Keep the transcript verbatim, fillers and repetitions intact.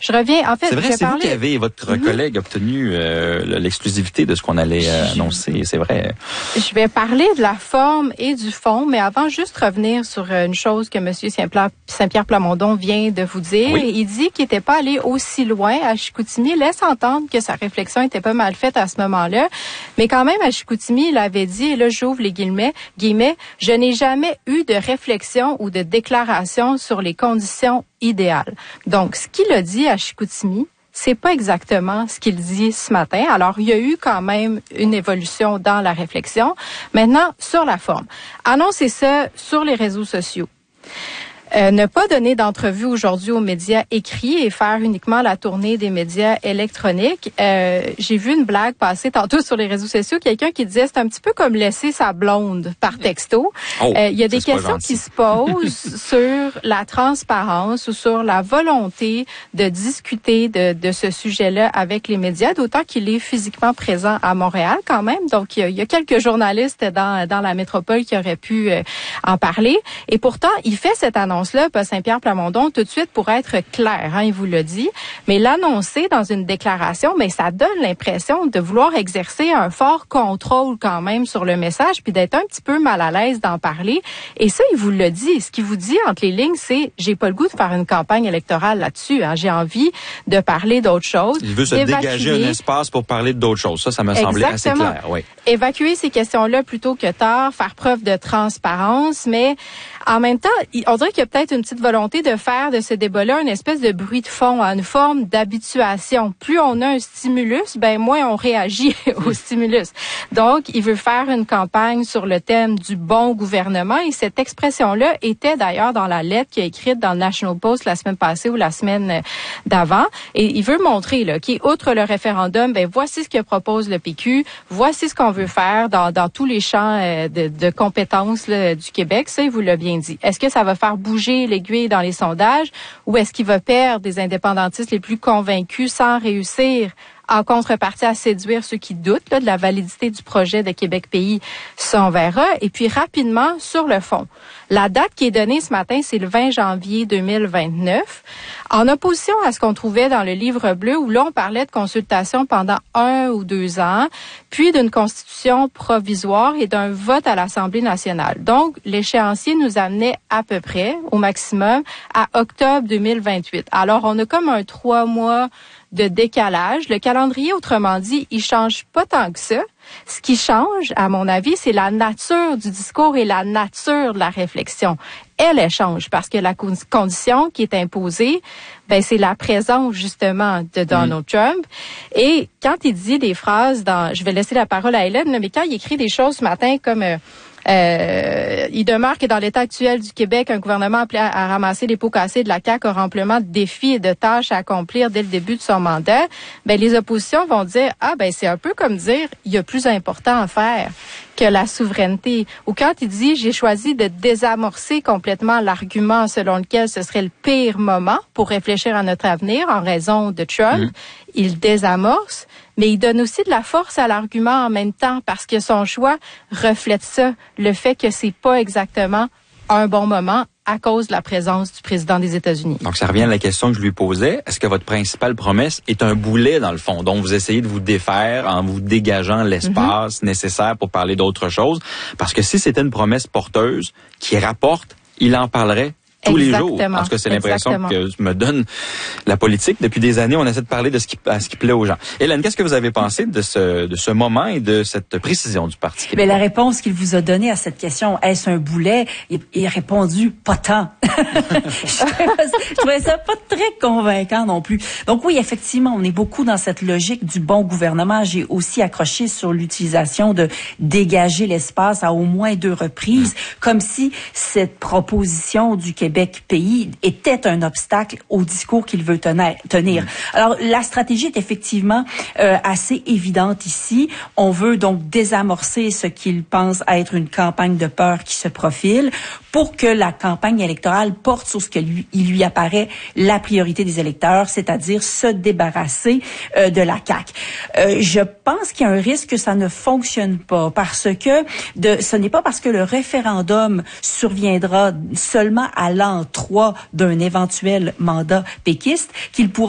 Je reviens, en fait, c'est vrai, je c'est parlais... vous qui avez, votre mm-hmm. collègue, obtenu euh, l'exclusivité de ce qu'on allait euh, annoncer, c'est vrai. Je vais parler de la forme et du fond, mais avant, juste revenir sur une chose que M. Saint-Pierre Plamondon vient de vous dire. Oui. Il dit qu'il n'était pas allé aussi loin à Chicoutimi, laisse entendre que sa réflexion était pas mal faite à ce moment-là, mais quand même, à Chicoutimi, il avait dit, et là, j'ouvre les guillemets, guillemets, je n'ai jamais eu de réflexion ou de déclaration sur les conditions idéales. Donc, ce qu'il a dit à Chicoutimi, c'est pas exactement ce qu'il dit ce matin. Alors, il y a eu quand même une évolution dans la réflexion. Maintenant, sur la forme. Annoncez ça sur les réseaux sociaux. Euh, ne pas donner d'entrevue aujourd'hui aux médias écrits et faire uniquement la tournée des médias électroniques. Euh, j'ai vu une blague passer tantôt sur les réseaux sociaux, quelqu'un qui disait c'est un petit peu comme laisser sa blonde par texto. Oh, euh, il y a des questions qui se posent sur la transparence ou sur la volonté de discuter de, de ce sujet-là avec les médias, d'autant qu'il est physiquement présent à Montréal quand même. Donc, il y a, il y a quelques journalistes dans, dans la métropole qui auraient pu euh, en parler. Et pourtant, il fait cette annonce là, Paul Saint-Pierre Plamondon, tout de suite pour être clair, hein, il vous l'a dit, mais l'annoncer dans une déclaration, mais ça donne l'impression de vouloir exercer un fort contrôle quand même sur le message, puis d'être un petit peu mal à l'aise d'en parler. Et ça, il vous l'a dit. Ce qu'il vous dit entre les lignes, c'est j'ai pas le goût de faire une campagne électorale là-dessus. Hein. J'ai envie de parler d'autres choses. Il veut se dégager un espace pour parler d'autres choses. Ça, ça m'a semblé assez clair. Oui. Évacuer ces questions-là plutôt que tard, faire preuve de transparence, mais en même temps, on dirait qu'il y a peut-être une petite volonté de faire de ce débat-là une espèce de bruit de fond, une forme d'habituation. Plus on a un stimulus, ben moins on réagit au stimulus. Donc, il veut faire une campagne sur le thème du bon gouvernement et cette expression-là était d'ailleurs dans la lettre qu'il a écrite dans le National Post la semaine passée ou la semaine d'avant. Et il veut montrer là, qu'outre le référendum, ben voici ce que propose le P Q, voici ce qu'on veut faire dans, dans tous les champs de, de compétences là, du Québec. Ça, il vous l'a bien dit. Est-ce que ça va faire bouger l'aiguille dans les sondages ou est-ce qu'il va perdre des indépendantistes les plus convaincus sans réussir en contrepartie à séduire ceux qui doutent là, de la validité du projet de Québec Pays? Ça, on verra. Et puis, rapidement, sur le fond. La date qui est donnée ce matin, c'est le vingt janvier deux mille vingt-neuf. En opposition à ce qu'on trouvait dans le livre bleu, où là, on parlait de consultation pendant un ou deux ans, puis d'une constitution provisoire et d'un vote à l'Assemblée nationale. Donc, l'échéancier nous amenait à peu près, au maximum, à octobre deux mille vingt-huit. Alors, on a comme un trois mois de décalage. Le calendrier, autrement dit, il change pas tant que ça. Ce qui change, à mon avis, c'est la nature du discours et la nature de la réflexion. Elle, elle change parce que la condition qui est imposée, ben c'est la présence justement de Donald mmh. Trump. Et quand il dit des phrases dans, je vais laisser la parole à Hélène, mais quand il écrit des choses ce matin comme euh, Euh, il demeure que dans l'état actuel du Québec, un gouvernement appelé à, à ramasser les pots cassés de la C A Q aura amplement de défis et de tâches à accomplir dès le début de son mandat. Ben, les oppositions vont dire, ah, ben, c'est un peu comme dire, il y a plus important à faire que la souveraineté. Ou quand il dit, j'ai choisi de désamorcer complètement l'argument selon lequel ce serait le pire moment pour réfléchir à notre avenir en raison de Trump, mmh. il désamorce. Mais il donne aussi de la force à l'argument en même temps parce que son choix reflète ça, le fait que c'est pas exactement un bon moment à cause de la présence du président des États-Unis. Donc, ça revient à la question que je lui posais. Est-ce que votre principale promesse est un boulet, dans le fond, dont vous essayez de vous défaire en vous dégageant l'espace mm-hmm. nécessaire pour parler d'autre chose? Parce que si c'était une promesse porteuse qui rapporte, il en parlerait tous Exactement. les jours. Parce que c'est l'impression Exactement. que me donne la politique. Depuis des années, on essaie de parler de ce qui, à ce qui plaît aux gens. Hélène, qu'est-ce que vous avez pensé de ce, de ce moment et de cette précision du Parti québécois? Mais la réponse qu'il vous a donnée à cette question, est-ce un boulet? Il, il a répondu, pas tant. Je trouvais ça pas très convaincant non plus. Donc oui, effectivement, on est beaucoup dans cette logique du bon gouvernement. J'ai aussi accroché sur l'utilisation de dégager l'espace à au moins deux reprises, mmh. comme si cette proposition du Québec Québec pays était un obstacle au discours qu'il veut tenir. tenir. Alors, la stratégie est effectivement euh, assez évidente ici. On veut donc désamorcer ce qu'il pense être une campagne de peur qui se profile pour que la campagne électorale porte sur ce que lui, il lui apparaît la priorité des électeurs, c'est-à-dire se débarrasser euh, de la C A Q. Euh, je pense qu'il y a un risque que ça ne fonctionne pas parce que de, ce n'est pas parce que le référendum surviendra seulement à l'an trois d'un éventuel mandat péquiste qu'il pourra